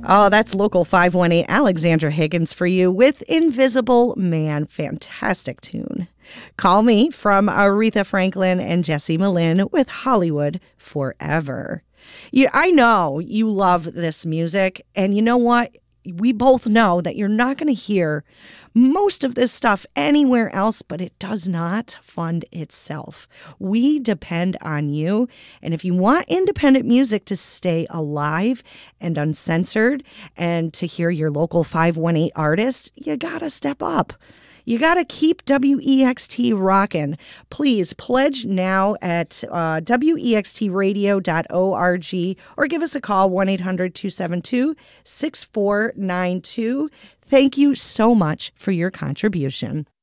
Oh, that's local 518 Alexandra Higgins for you with Invisible Man. Fantastic tune. Call me from Aretha Franklin and Jesse Malin with Hollywood Forever. I know you love this music, and you know what? We both know that you're not going to hear most of this stuff anywhere else, but it does not fund itself. We depend on you. And if you want independent music to stay alive and uncensored and to hear your local 518 artist, you got to step up. You got to keep WEXT rocking. Please pledge now at wextradio.org or give us a call, 1-800-272-6492. Thank you so much for your contribution.